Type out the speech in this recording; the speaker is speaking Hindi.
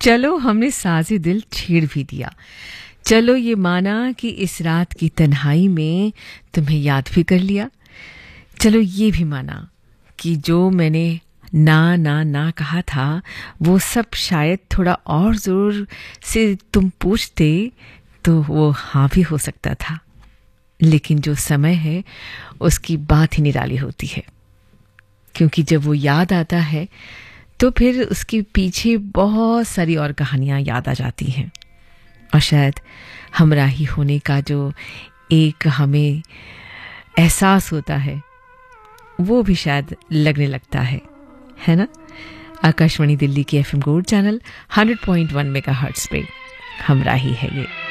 चलो हमने साज़े दिल छेड़ भी दिया, चलो ये माना कि इस रात की तन्हाई में तुम्हें याद भी कर लिया, चलो ये भी माना कि जो मैंने ना ना ना कहा था वो सब शायद थोड़ा और ज़ोर से तुम पूछते तो वो हाँ भी हो सकता था। लेकिन जो समय है उसकी बात ही निराली होती है, क्योंकि जब वो याद आता है तो फिर उसके पीछे बहुत सारी और कहानियाँ याद आ जाती हैं, और शायद हमराही होने का जो एक हमें एहसास होता है वो भी शायद लगने लगता है ना। आकाशवाणी दिल्ली की एफएम गोल्ड चैनल 100.1 मेगाहर्ट्ज़ पे हमराही है ये।